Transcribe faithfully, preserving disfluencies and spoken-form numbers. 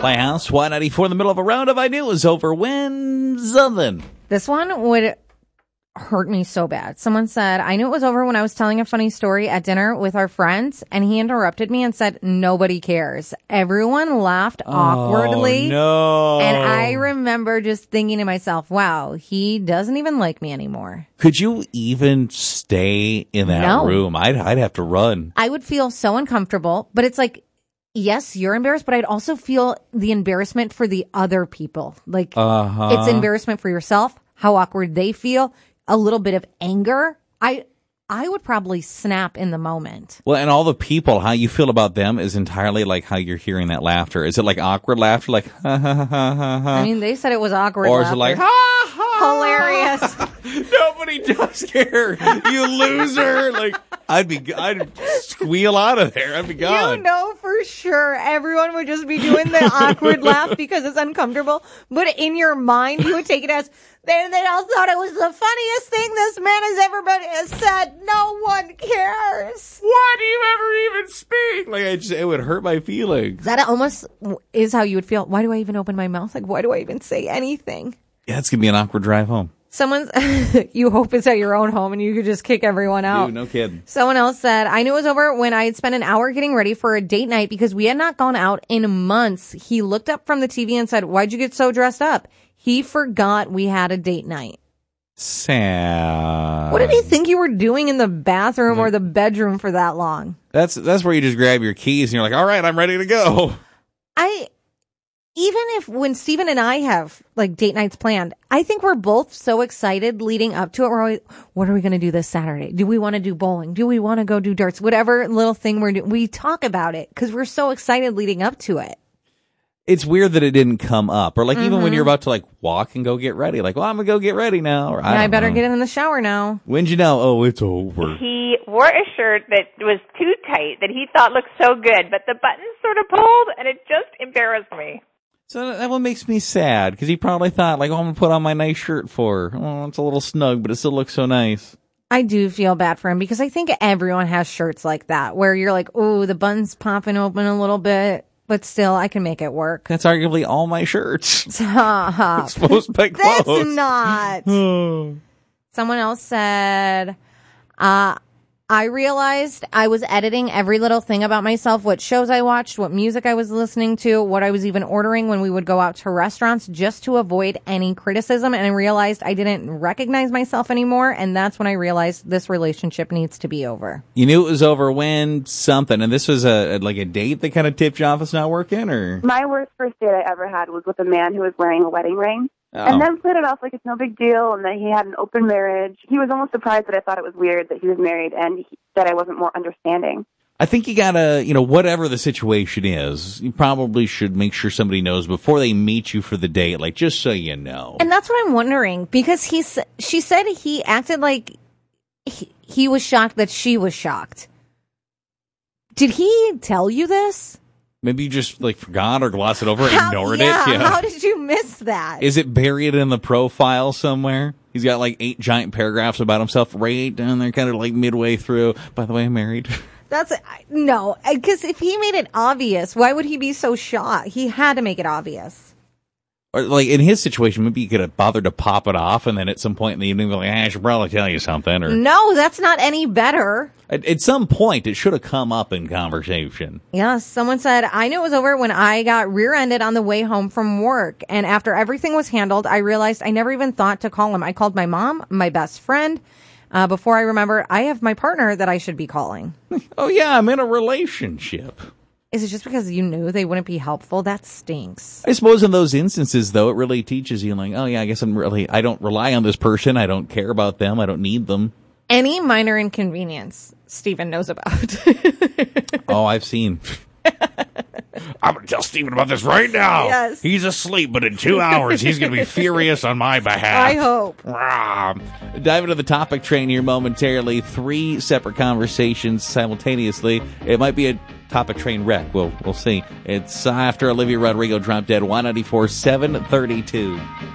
Playhouse, Y ninety-four in the middle of a roundup. I knew it was over when something. This one would hurt me so bad. Someone said, I knew it was over when I was telling a funny story at dinner with our friends, and he interrupted me and said, nobody cares. Everyone laughed awkwardly. Oh, no. And I remember just thinking to myself, wow, he doesn't even like me anymore. Could you even stay in that No. room? I'd, I'd have to run. I would feel so uncomfortable, but it's like, yes, you're embarrassed, but I'd also feel the embarrassment for the other people. Like, uh-huh. It's embarrassment for yourself, how awkward they feel, a little bit of anger. I I would probably snap in the moment. Well, and all the people, how you feel about them is entirely like how you're hearing that laughter. Is it like awkward laughter, like ha ha ha ha ha? I mean, they said it was awkward Or laughter. is it like ha ha? Hilarious. Nobody does care. You loser. Like, I'd be, I'd squeal out of there. I'd be gone. You know for sure everyone would just be doing the awkward laugh because it's uncomfortable. But in your mind, you would take it as, they, they all thought it was the funniest thing this man has ever been, has said. No one cares. Why do you ever even speak? Like, I just, it would hurt my feelings. That almost is how you would feel. Why do I even open my mouth? Like, why do I even say anything? Yeah, it's going to be an awkward drive home. Someone's, you hope it's at your own home and you could just kick everyone out. Dude, no kidding. Someone else said, I knew it was over when I had spent an hour getting ready for a date night because we had not gone out in months. He looked up from the T V and said, why'd you get so dressed up? He forgot we had a date night. Sad. What did he think you were doing in the bathroom or the bedroom for that long? That's, that's where you just grab your keys and you're like, all right, I'm ready to go. I... Even if when Steven and I have like date nights planned, I think we're both so excited leading up to it. We're always, what are we going to do this Saturday? Do we want to do bowling? Do we want to go do darts? Whatever little thing we're doing, we talk about it because we're so excited leading up to it. It's weird that it didn't come up. Or like Mm-hmm. even when you're about to like walk and go get ready, like, well, I'm going to go get ready now. Or, I, I don't better know. get in the shower now. When'd you know? Oh, it's over. He wore a shirt that was too tight that he thought looked so good, but the buttons sort of pulled and it just embarrassed me. So that one makes me sad because he probably thought, like, oh, I'm going to put on my nice shirt for her. Oh, it's a little snug, but it still looks so nice. I do feel bad for him because I think everyone has shirts like that where you're like, oh, the button's popping open a little bit, but still I can make it work. That's arguably all my shirts. Stop. Exposed by clothes. That's not. Someone else said, uh, I realized I was editing every little thing about myself, what shows I watched, what music I was listening to, what I was even ordering when we would go out to restaurants just to avoid any criticism. And I realized I didn't recognize myself anymore. And that's when I realized this relationship needs to be over. You knew it was over when something, and this was a like a date that kind of tipped you off it's not working, or? My worst first date I ever had was with a man who was wearing a wedding ring. Oh. And then played it off like it's no big deal and that he had an open marriage. He was almost surprised that I thought it was weird that he was married and he, that I wasn't more understanding. I think you gotta, you know, whatever the situation is, you probably should make sure somebody knows before they meet you for the date, like, just so you know. And that's what I'm wondering because he's, she said he acted like he, he was shocked that she was shocked. Did he tell you this? Maybe you just, like, forgot or glossed it over, How, ignored yeah, it. Yeah. How did you miss that? Is it buried in the profile somewhere? He's got, like, eight giant paragraphs about himself right down there, kind of, like, midway through. By the way, I'm married. That's, no, because if he made it obvious, why would he be so shocked? He had to make it obvious. Or, like, in his situation, maybe he could have bothered to pop it off, and then at some point in the evening, be like, ah, I should probably tell you something. Or No, that's not any better. At, at some point, it should have come up in conversation. Yes, someone said, I knew it was over when I got rear-ended on the way home from work. And after everything was handled, I realized I never even thought to call him. I called my mom, my best friend. Uh, before I remembered, I have my partner that I should be calling. Oh, yeah, I'm in a relationship. Is it just because you knew they wouldn't be helpful? That stinks. I suppose in those instances, though, it really teaches you, like, oh, yeah, I guess I'm really, I don't rely on this person. I don't care about them. I don't need them. Any minor inconvenience, Stephen knows about. Oh, I've seen. I'm going to tell Stephen about this right now. Yes. He's asleep, but in two hours, he's going to be furious on my behalf. I hope. Rah. Dive into the topic train here momentarily. Three separate conversations simultaneously. It might be a topic train wreck. We'll, we'll see. It's after Olivia Rodrigo dropped dead. Y ninety-four, seven thirty-two.